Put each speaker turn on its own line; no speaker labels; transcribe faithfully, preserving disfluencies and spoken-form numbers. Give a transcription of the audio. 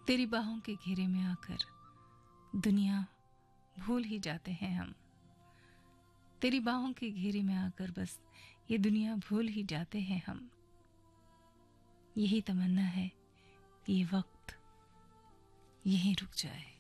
तेरी बाहों के घेरे में आकर दुनिया भूल ही जाते हैं हम। तेरी बाहों के घेरे में आकर बस ये दुनिया भूल ही जाते हैं हम। यही तमन्ना है कि ये वक्त यहीं रुक जाए।